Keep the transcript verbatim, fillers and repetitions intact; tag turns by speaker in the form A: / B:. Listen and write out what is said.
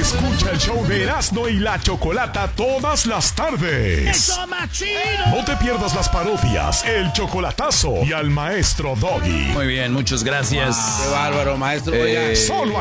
A: Escucha el show de Erasmo y la Chocolata todas las tardes.
B: ¡Eso, machino!
A: No te pierdas las parodias, el chocolatazo y al maestro Doggy.
C: Muy bien, muchas gracias.
D: Qué bárbaro, maestro.
C: Eh,
A: Solo